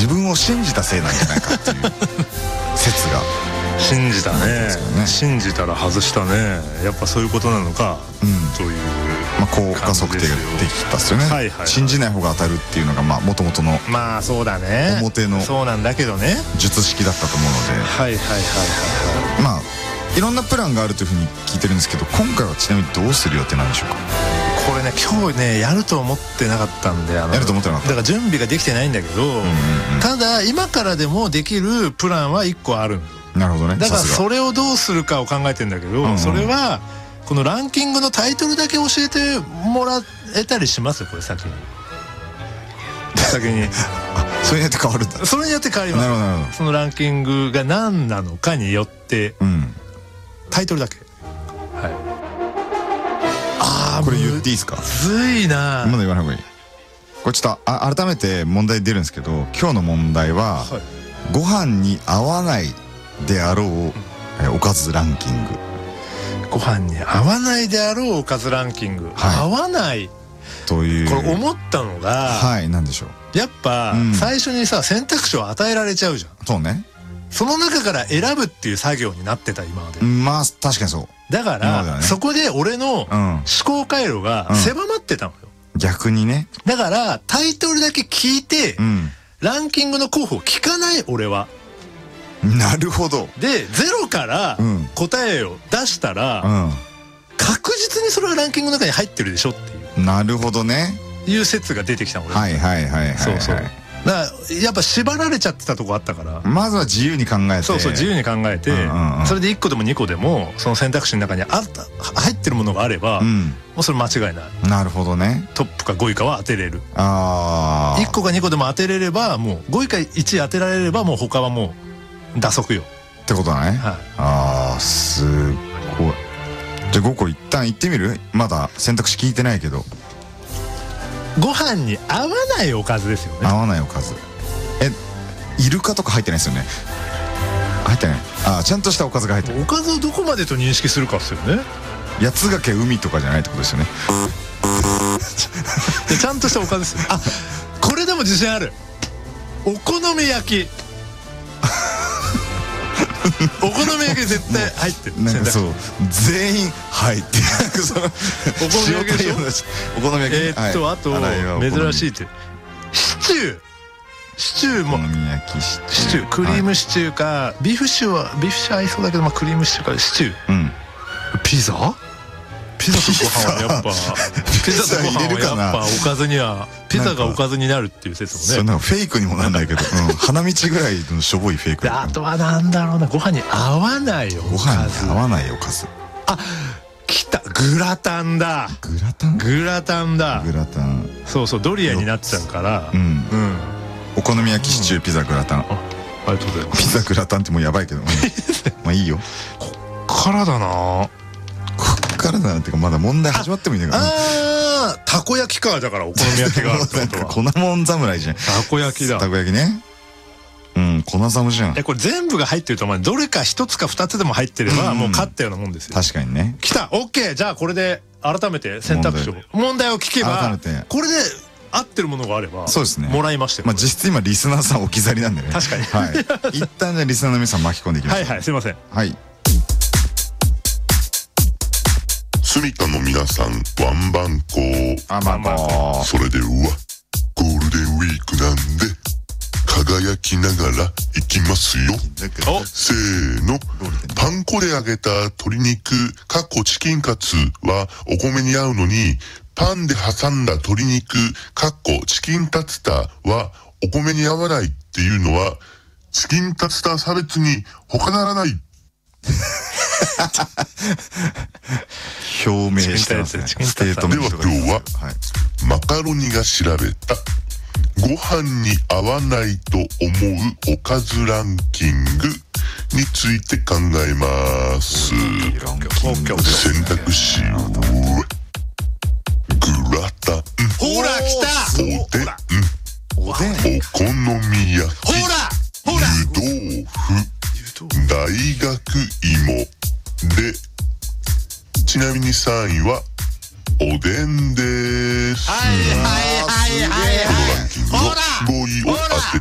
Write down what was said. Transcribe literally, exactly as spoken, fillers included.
自分を信じたせいなんじゃないかっていう説が信じた ね, ね信じたら外したね。やっぱそういうことなのか、うん、というまあ効果測定ができたっすよね、はいはいはい、信じない方が当たるっていうのがまあ元々のまあそうだね表のそうなんだけどね術式だったと思うので、 はいはいはいはいまあいろんなプランがあるというふうに聞いてるんですけど、今回はちなみにどうする予定なんでしょうか。 これね今日ねやると思ってなかったんで、あのやると思ってなかった。 だから準備ができてないんだけど、うんうんうん、ただ今からでもできるプランはいっこある。 なるほどね。 だからそれをどうするかを考えてんだけど、うんうん、それはこのランキングのタイトルだけ教えてもらえたりしますよ、これ先に先にそれによって変わるんだ。 それによって変わります。なるほどなるほど。そのランキングが何なのかによって、うん、タイトルだけ。はい。ああ、 これ言っていいですか。 むずいな。 まだ言わない方がいい。これちょっとあ改めて問題出るんですけど、今日の問題は、はい、ご飯に合わないであろう、うん、えおかずランキング。 ご飯に合わないであろうおかずランキング。はい、合わないという。 これ思ったのが、 はい、なんでしょう。 やっぱ、うん、最初にさ選択肢を与えられちゃうじゃん。 そうね。 その中から選ぶっていう作業になってた今まで。 まあ確かにそう。 だから、ね、そこで俺の思考回路が狭まってたのよ、 うん、逆にね。 だからタイトルだけ聞いて、うん、ランキングの候補を聞かない俺は。 なるほど。 でゼロから答えを出したら、うん、確実にそれはランキングの中に入ってるでしょっていう。 なるほどね。 いう説が出てきたの俺。 はいはいはいはい、はい、 そうそう。だからやっぱ縛られちゃってたとこあったから、 まずは自由に考えて。 そうそう自由に考えて、うんうんうん、それでいっこでもにこでもその選択肢の中にあった入ってるものがあれば、うん、もうそれ間違いない。 なるほどね。 トップかごいかは当てれる。 ああ。 いっこかにこでも当てれれば、もうごいかいちい当てられればもう他はもう打足よってことだね。はい、ああすごい。じゃあごこ一旦行ってみる。まだ選択肢聞いてないけど。 ご飯に合わないおかずですよね。 合わないおかず。え、イルカとか入ってないですよね。入ってない。ああ、ちゃんとしたおかずが入ってる。 おかずをどこまでと認識するかですよね。 八ヶ岳海とかじゃないってことですよね。 ちゃんとしたおかずですよ。あ、これでも自信ある。お好み焼き。お好み焼き絶対入ってる。 なんかそう全員入ってる。 お好み焼きでしょ。 お好み焼き。 えーっとあと珍しいってシチュー。シチューも。お好み焼きシチュー。クリームシチューかビーフシチューはビーフシチュー合いそうだけど、まあクリームシチューかシチュー。うん。ピザ？ピザとご飯はやっぱピザとご飯はやっぱおかずにはピザがおかずになるっていう説もね。 そんなフェイクにもなんないけど、花道ぐらいのしょぼいフェイク。 あとはなんだろうな、ご飯に合わないおかず。 ご飯に合わないおかず。 あ、来た、グラタンだ。 グラタン？ グラタンだ。 グラタン。そうそう、ドリアになっちゃうから。うん。 お好み焼きシチューピザグラタン。 ありがとうございます。 ピザグラタンってもうやばいけど。まあいいよ。 こっからだな。 こっからだなっていうか、まだ問題始まってもいいんだけど。 ああ、たこ焼きか。だからお好み焼きがあるってことは。 粉もん侍じゃん。 たこ焼きだ。 たこ焼きね。うん、粉寒じゃん。 え、これ全部が入ってると思う。どれか一つか二つでも入ってればもう勝ったようなもんですよ。 確かにね。 来た。オッケー。じゃあこれで改めて選択肢を問題を聞けば、これで合ってるものがあれば、そうですね。もらいましたよ。 まあ実質今リスナーさん置き去りなんでね。 確かに。 はい。一旦じゃあリスナーの皆さん巻き込んでいきましょう。 はいはい。すいません。 はい。 スミカの皆さん、ワンバンコー。 あ、まあまあ。 それでは、ゴールデンウィークなんで、輝きながら行きますよ。せーの。パン粉で揚げた鶏肉、かっこチキンカツはお米に合うのに、パンで挟んだ鶏肉、かっこチキンタツタはお米に合わないっていうのは、チキンタツタ差別に他ならない。 表明したやつね。ステートメントが。 では今日は、はい、マカロニが調べたご飯に合わないと思うおかずランキングについて考えます。選択肢はグラタン、 ほら来た、 おでん、お好み焼き、湯豆腐、大学芋で、ちなみにさんいはおでんです。 はいはいはいはいはい。 このランキングのごいを当て